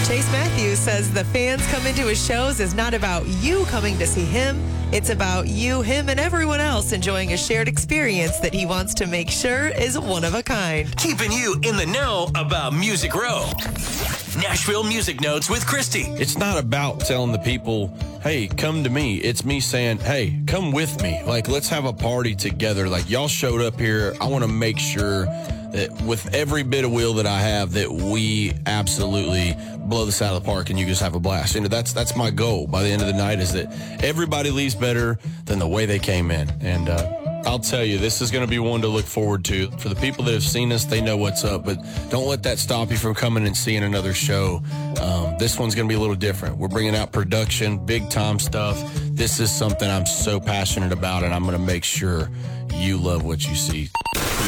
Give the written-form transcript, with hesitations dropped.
Chase Matthews says the fans come into his shows is not about you coming to see him. It's about you, him, and everyone else enjoying a shared experience that he wants to make sure is one of a kind. Keeping you in the know about Music Row. Nashville Music Notes with Christy. It's not about telling the people, hey, come to me. It's me saying, hey, come with me. Like, let's have a party together. Like, y'all showed up here. I want to make sure that with every bit of will that I have, that we absolutely blow this out of the park and you just have a blast. You know, that's my goal by the end of the night, is that everybody leaves better than the way they came in. And I'll tell you, this is going to be one to look forward to. For the people that have seen us, they know what's up, but don't let that stop you from coming and seeing another show. This one's going to be a little different. We're bringing out production, big time stuff. This is something I'm so passionate about, and I'm going to make sure you love what you see.